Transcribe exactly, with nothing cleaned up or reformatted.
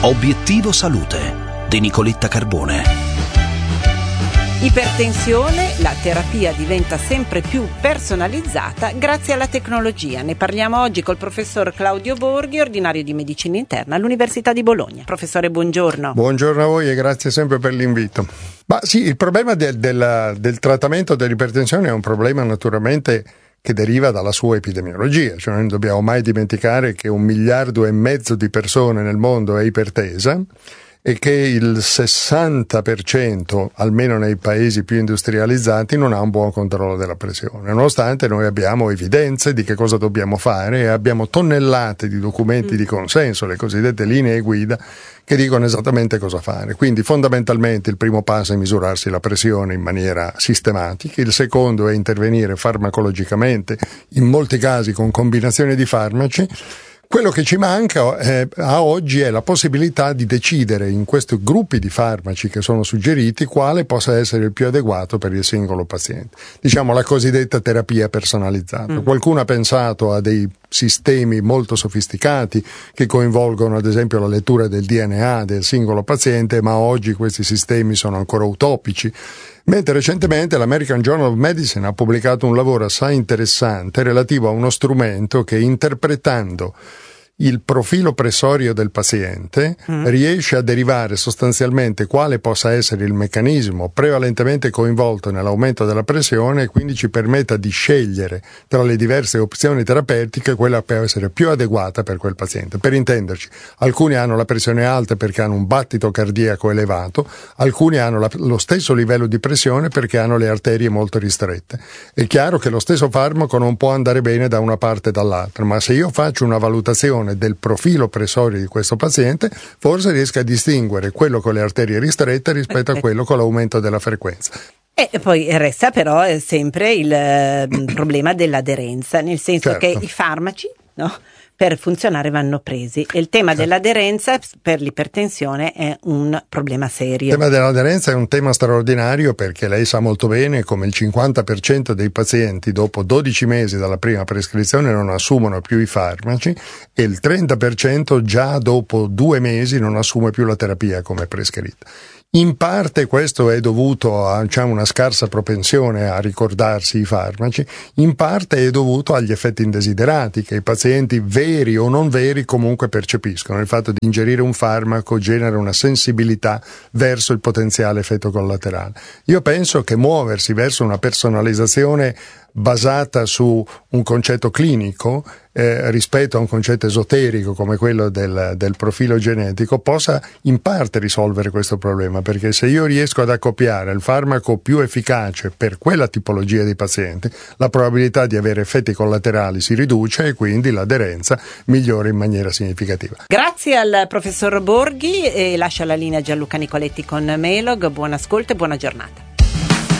Obiettivo Salute di Nicoletta Carbone. Ipertensione, la terapia diventa sempre più personalizzata grazie alla tecnologia. Ne parliamo oggi col professor Claudio Borghi, ordinario di medicina interna all'Università di Bologna. Professore, buongiorno. Buongiorno a voi e grazie sempre per l'invito. Ma sì, il problema del, del, del trattamento dell'ipertensione è un problema naturalmente che deriva dalla sua epidemiologia, cioè non dobbiamo mai dimenticare che un miliardo e mezzo di persone nel mondo è ipertesa e che il sessanta per cento, almeno nei paesi più industrializzati, non ha un buon controllo della pressione, nonostante noi abbiamo evidenze di che cosa dobbiamo fare e abbiamo tonnellate di documenti mm. di consenso, le cosiddette linee guida, che dicono esattamente cosa fare. Quindi fondamentalmente il primo passo è misurarsi la pressione in maniera sistematica, il secondo è intervenire farmacologicamente, in molti casi con combinazioni di farmaci. Quello che ci manca eh, a oggi è la possibilità di decidere in questi gruppi di farmaci che sono suggeriti quale possa essere il più adeguato per il singolo paziente. Diciamo la cosiddetta terapia personalizzata. Mm. Qualcuno ha pensato a dei sistemi molto sofisticati che coinvolgono ad esempio la lettura del D N A del singolo paziente, ma oggi questi sistemi sono ancora utopici. Mentre recentemente l'American Journal of Medicine ha pubblicato un lavoro assai interessante relativo a uno strumento che, interpretando il profilo pressorio del paziente, mm. riesce a derivare sostanzialmente quale possa essere il meccanismo prevalentemente coinvolto nell'aumento della pressione e quindi ci permetta di scegliere tra le diverse opzioni terapeutiche quella che può essere più adeguata per quel paziente. Per intenderci, alcuni hanno la pressione alta perché hanno un battito cardiaco elevato, alcuni hanno la, lo stesso livello di pressione perché hanno le arterie molto ristrette. È chiaro che lo stesso farmaco non può andare bene da una parte e dall'altra, ma se io faccio una valutazione del profilo pressorio di questo paziente, forse riesco a distinguere quello con le arterie ristrette rispetto a quello con l'aumento della frequenza. E poi resta però sempre il eh, problema dell'aderenza, nel senso certo. che i farmaci, no, per funzionare vanno presi e il tema certo. dell'aderenza per l'ipertensione è un problema serio. Il tema dell'aderenza è un tema straordinario perché lei sa molto bene come il cinquanta per cento dei pazienti dopo dodici mesi dalla prima prescrizione non assumono più i farmaci e il trenta per cento già dopo due mesi non assume più la terapia come prescritta. In parte questo è dovuto a diciamo, una scarsa propensione a ricordarsi i farmaci, in parte è dovuto agli effetti indesiderati che i pazienti veri o non veri comunque percepiscono. Il fatto di ingerire un farmaco genera una sensibilità verso il potenziale effetto collaterale. Io penso che muoversi verso una personalizzazione basata su un concetto clinico eh, rispetto a un concetto esoterico come quello del, del profilo genetico possa in parte risolvere questo problema, perché se io riesco ad accoppiare il farmaco più efficace per quella tipologia di pazienti, la probabilità di avere effetti collaterali si riduce e quindi l'aderenza migliora in maniera significativa. Grazie al professor Borghi e lascia la linea a Gianluca Nicoletti con Melog. Buon ascolto e buona giornata.